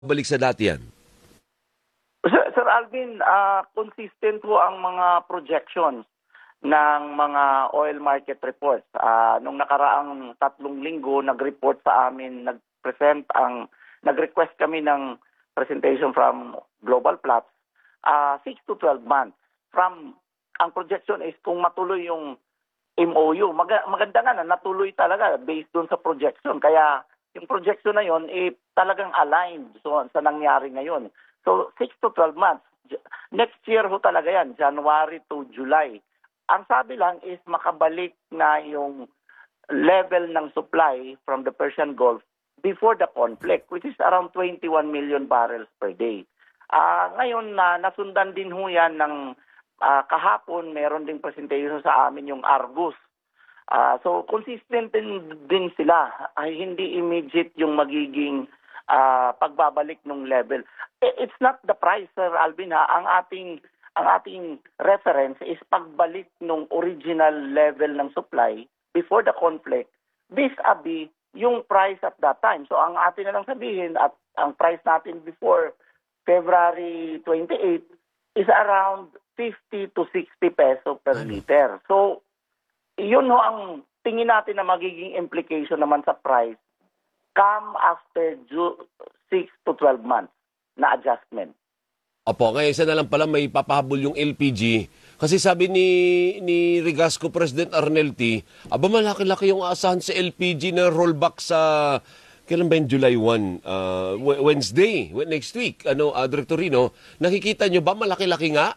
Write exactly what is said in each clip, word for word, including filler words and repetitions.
balik sa dati yan? Sir, Sir Alvin, ah, consistent po ang mga projections ng mga oil market reports. Ah, nung nakaraang tatlong linggo, nag-report sa amin, nag-present ang, nag-request kami ng presentation from Global Platts, ah, six to twelve months. From, ang projection is kung matuloy yung M O U. Mag- maganda nga na natuloy talaga based doon sa projection. Kaya yung projection na yon eh, talagang aligned so, sa nangyari ngayon. So six to twelve months. Next year ho talaga yan, January to July. Ang sabi lang is makabalik na yung level ng supply from the Persian Gulf before the conflict, which is around twenty-one million barrels per day. Uh, ngayon na uh, nasundan din ho yan ng uh, kahapon, meron ding presentation sa amin yung Argus. Uh, so consistent din, din sila. Ay, hindi immediate yung magiging uh, pagbabalik ng level. It's not the price, Sir Alvin, ha. Ang ating ang ating reference is pagbalik ng original level ng supply before the conflict vis-a-vis yung price at that time. So ang atin na lang sabihin at ang price natin before February twenty-eighth is around fifty to sixty peso per liter. So yun ho ang tingin natin na magiging implication naman sa price come after six to twelve months na adjustment. Opo, ngayon isa na lang pala may papahabol yung L P G. Kasi sabi ni ni Rigasco President Arnelty, aba malaki-laki yung asahan sa L P G na rollback sa, kailan ba yung July first? Uh, Wednesday, next week. Ano, uh, Director Rino, nakikita nyo ba malaki-laki nga?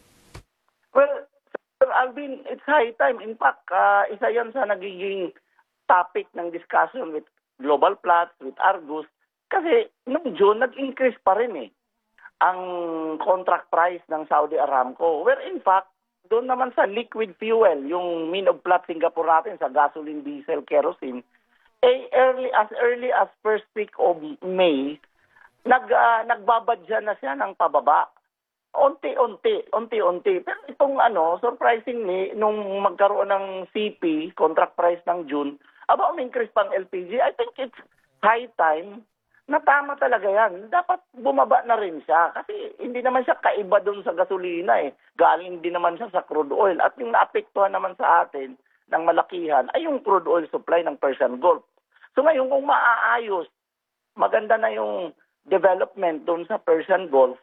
Well, Sir Alvin, it's high time. In fact, uh, isa yan sa nagiging topic ng discussion with Global Platts, with Argus. Kasi noong June, nag-increase pa rin eh ang contract price ng Saudi Aramco. Where in fact, doon naman sa liquid fuel, yung mean of Platts Singapore natin sa gasoline, diesel, kerosene, eh early as early as first week of May, nag uh, nagbabadya na siya ng pababa. Unti-unti, unti-unti. Pero itong ano, surprisingly, nung magkaroon ng C P, contract price ng June, aba um-increase pang L P G. I think it's high time na tama talaga yan. Dapat bumaba na rin siya. Kasi hindi naman siya kaiba doon sa gasolina eh. Galing din naman siya sa crude oil. At yung naapektuhan naman sa atin ng malakihan ay yung crude oil supply ng Persian Gulf. So ngayon kung maaayos, maganda na yung development doon sa Persian Gulf,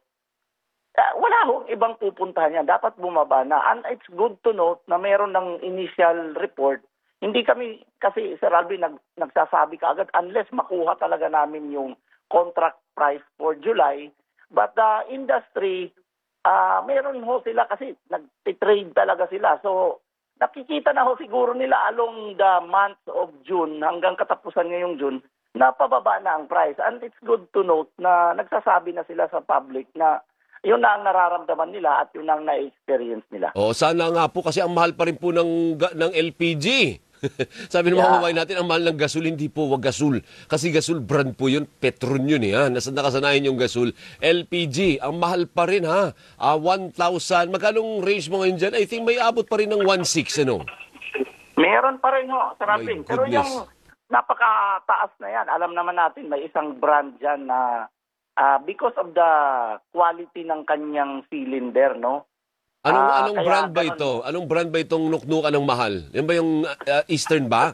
uh, wala hong ibang pupuntahan niya. Dapat bumaba na. And it's good to note na meron ng initial report. Hindi kami, kasi Sir Alvin, nag, nagsasabi ka agad unless makuha talaga namin yung contract price for July. But the industry, uh, meron ho sila kasi nag-trade talaga sila. So nakikita na ho siguro nila along the month of June hanggang katapusan ngayong June na pababa na ang price. And it's good to note na nagsasabi na sila sa public na yun na ang nararamdaman nila at yun na ang na-experience nila. O sana nga po kasi ang mahal pa rin po ng, ng L P G. Sabi ng mga Yeah. kawain natin, ang mahal ng gasol, hindi po wag gasol. Kasi gasol brand po yun, Petron yun eh. Ha? Nasa nakasanayan yung gasol. L P G, ang mahal pa rin ha. Uh, one thousand, magkalong range mo ngayon dyan? I think may abot pa rin ng one six, ano? Meron pa rin ho, Sir My Alvin. Pero goodness. yung napakataas na yan, alam naman natin may isang brand dyan na uh, because of the quality ng kanyang cylinder, no? Anong, Ah, anong kaya brand ba ganun. ito? Anong brand ba itong nuknukan ng mahal? Yan ba yung uh, Eastern ba?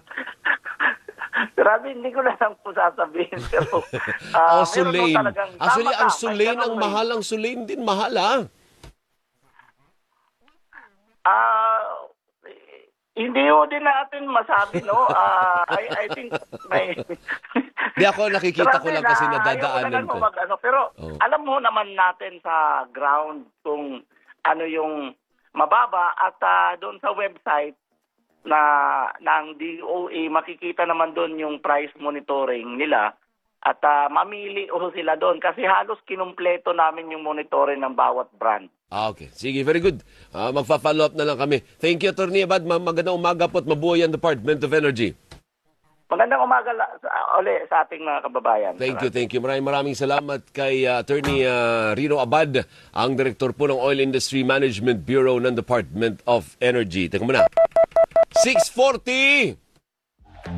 Grabe, hindi ko na lang po sasabihin. Pero, ah, o meron ho Sulain. talagang- Actually, tama ang ka, may Sulain ganun ang ho eh. mahal. Ang Sulain din mahal ha. Ah, hindi ho din natin masabi, no? Ah, I, I think may... Di ako nakikita ko Grabe lang kasi na, nadadaanan ayaw ko. Mag, ano, pero Oh. alam mo naman natin sa ground kung ano yung mababa at ah, doon sa website na ng D O A makikita naman doon yung price monitoring nila at ah, mamili o sila doon kasi halos kinumpleto namin yung monitoring ng bawat brand. Ah, okay. Sige, very good. Ah, magfa-follow up na lang kami. Thank you, Attorney Abad. Ma- Magandang umaga po at mabuhay ang Department of Energy. Magandang umaga la, sa, uli sa ating mga kababayan. Thank you, thank you. Maraming maraming salamat kay uh, Attorney uh, Rino Abad, ang Direktor po ng Oil Industry Management Bureau ng Department of Energy. Teka muna. six forty!